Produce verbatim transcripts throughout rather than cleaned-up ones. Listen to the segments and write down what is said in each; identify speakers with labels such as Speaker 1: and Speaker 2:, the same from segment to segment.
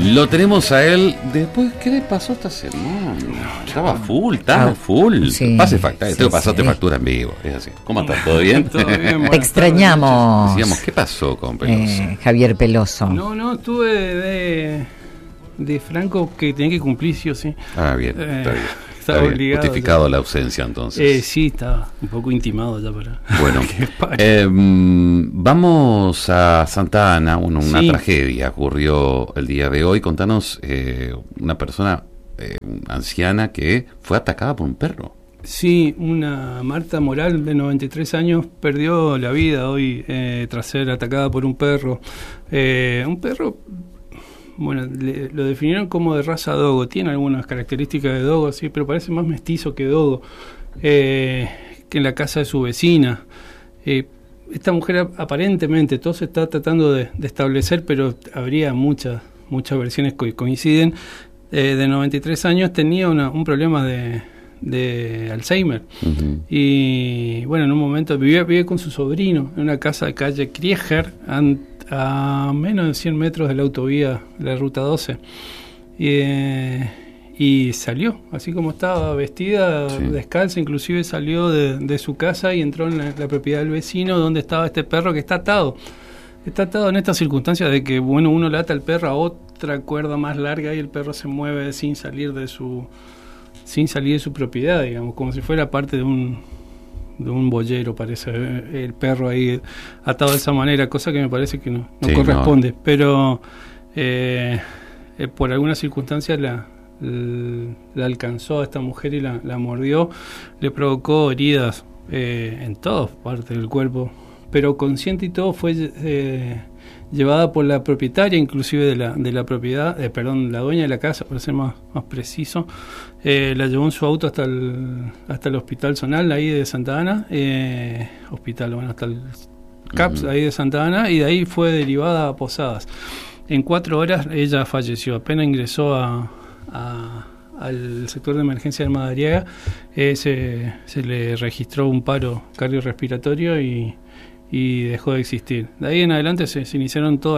Speaker 1: Lo tenemos a él. Después, ¿qué le pasó esta semana? Estaba full, estaba ah, full. Sí, Pase factura. Sí, Tengo que pasarte sí. factura en vivo. Es así. ¿Cómo estás? ¿Todo bien?
Speaker 2: Todo bien.
Speaker 3: Te extrañamos.
Speaker 1: Decíamos, ¿qué pasó con Peloso?
Speaker 3: Eh, Javier Peloso.
Speaker 2: No, no, estuve de, de Franco que tenía que cumplir sí o sí.
Speaker 1: Ah, bien,
Speaker 2: eh,
Speaker 1: está bien.
Speaker 2: Estaba
Speaker 1: Está
Speaker 2: obligado.
Speaker 1: Justificado
Speaker 2: ya.
Speaker 1: La ausencia, entonces.
Speaker 2: Eh, sí, estaba un poco intimado ya para.
Speaker 1: Bueno, eh, vamos a Santa Ana. Bueno, una
Speaker 2: sí.
Speaker 1: tragedia ocurrió el día de hoy. Contanos, eh, una persona eh, anciana que fue atacada por un perro.
Speaker 2: Sí, una Marta Moral de noventa y tres años perdió la vida hoy eh, tras ser atacada por un perro. Eh, un perro. Bueno, le, lo definieron como de raza dogo. Tiene algunas características de dogo, sí, pero parece más mestizo que dogo. Eh, que en la casa de su vecina. Eh, esta mujer aparentemente, todo se está tratando de, de establecer, pero habría muchas muchas versiones que coinciden. Eh, de noventa y tres años tenía una, un problema de, de Alzheimer. Uh-huh. Y bueno, en un momento vivía, vivía con su sobrino en una casa de calle Krieger, ante a menos de cien metros de la autovía, la ruta doce, y, eh, y salió, así como estaba vestida, sí. descalza, inclusive salió de, de su casa y entró en la, la propiedad del vecino donde estaba este perro que está atado. Está atado en estas circunstancias de que, bueno, uno le ata al perro a otra cuerda más larga y el perro se mueve sin salir de su sin salir de su propiedad, digamos, como si fuera parte de un de un boyero, parece el perro ahí atado de esa manera, cosa que me parece que no, no sí, corresponde, no. pero eh, eh, por alguna circunstancia la, la, la alcanzó a esta mujer y la, la mordió, le provocó heridas eh, en todas partes del cuerpo, pero consciente y todo fue eh, llevada por la propietaria, inclusive de la de la propiedad, eh, perdón, la dueña de la casa, para ser más, más preciso, eh, la llevó en su auto hasta el hasta el hospital zonal ahí de Santa Ana, eh, hospital, bueno, hasta el C A P S uh-huh. ahí de Santa Ana, y de ahí fue derivada a Posadas. En cuatro horas ella falleció, apenas ingresó a, a al sector de emergencia de Madariaga, eh, se, se le registró un paro cardiorrespiratorio y y dejó de existir. De ahí en adelante se, se iniciaron todos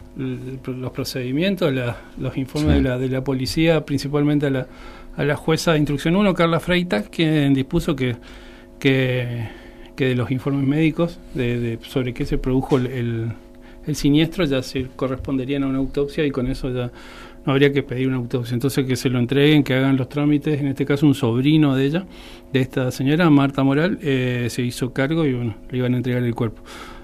Speaker 2: los procedimientos, la, los informes sí. de, la, de la policía, principalmente a la, a la jueza de instrucción uno, Carla Freitas, quien dispuso que, que, que de los informes médicos de, de sobre qué se produjo el, el, el siniestro ya se corresponderían a una autopsia y con eso ya no habría que pedir una autopsia. Entonces que se lo entreguen, que hagan los trámites, en este caso un sobrino de ella, de esta señora, Marta Moral, eh, se hizo cargo y bueno, le iban a entregar el cuerpo.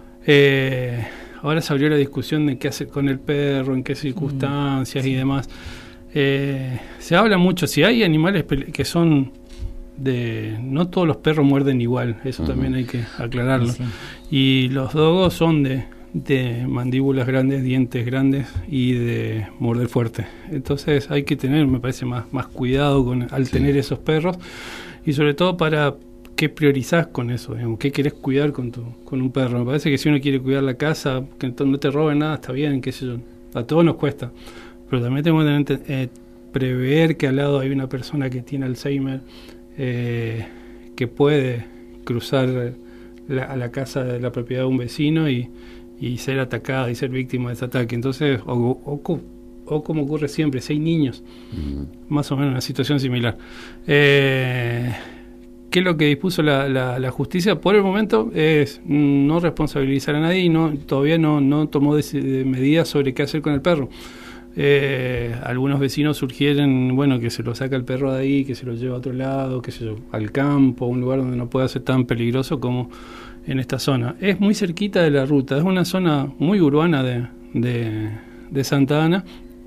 Speaker 2: Eh, ahora se abrió la discusión de qué hacer con el perro, en qué circunstancias mm, sí. y demás. Eh, se habla mucho, si hay animales que son de... No todos los perros muerden igual, eso uh-huh. también hay que aclararlo. Sí. Y los dogos son de... de mandíbulas grandes, dientes grandes y de morder fuerte. Entonces hay que tener, me parece, más, más cuidado con al sí. tener esos perros y sobre todo para qué priorizás con eso, digamos, qué querés cuidar con tu con un perro. Me parece que si uno quiere cuidar la casa, que no te roben nada, está bien, qué sé yo, a todos nos cuesta, pero también tenemos que eh, prever que al lado hay una persona que tiene Alzheimer, eh, que puede cruzar la, a la casa de la propiedad de un vecino y y ser atacada y ser víctima de ese ataque. Entonces, o, o, o como ocurre siempre, si hay niños, uh-huh. más o menos una situación similar. Eh, ¿Qué es lo que dispuso la, la, la justicia? Por el momento es no responsabilizar a nadie y no todavía no, no tomó de, de medidas sobre qué hacer con el perro. Eh, algunos vecinos sugieren, bueno, que se lo saca el perro de ahí, que se lo lleva a otro lado, que se lo, al campo, un lugar donde no pueda ser tan peligroso como en esta zona. Es muy cerquita de la ruta, es una zona muy urbana de, de, de Santa Ana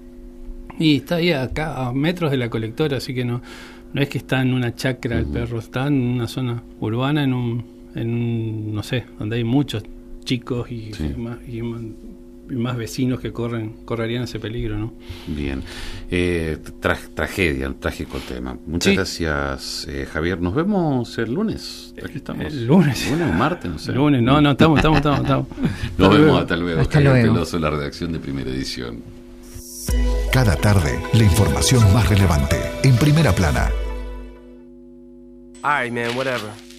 Speaker 2: y está ahí acá a metros de la colectora, así que no, no es que está en una chacra el perro, está en una zona urbana, en un, en un, no sé, donde hay muchos chicos y, sí. y, más, y, y más vecinos que corren correrían ese peligro, ¿no?
Speaker 1: Bien. Eh, tra- tragedia, un trágico tema. Muchas sí. gracias, eh, Javier. Nos vemos el lunes. Aquí estamos.
Speaker 2: El lunes.
Speaker 1: Lunes o martes, no sé.
Speaker 2: El lunes, no, no, estamos, estamos, estamos. estamos.
Speaker 1: Nos vemos luego. Hasta luego.
Speaker 3: Hasta
Speaker 1: Javier
Speaker 3: luego.
Speaker 1: Peloso, la redacción de Primera Edición.
Speaker 4: Cada tarde, la información más relevante, en Primera Plana.
Speaker 5: All right, man, whatever.